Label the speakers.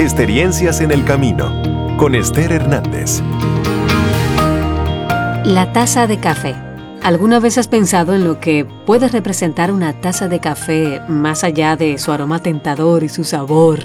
Speaker 1: Experiencias en el camino, con Esther Hernández.
Speaker 2: La taza de café. ¿Alguna vez has pensado en lo que puede representar una taza de café más allá de su aroma tentador y su sabor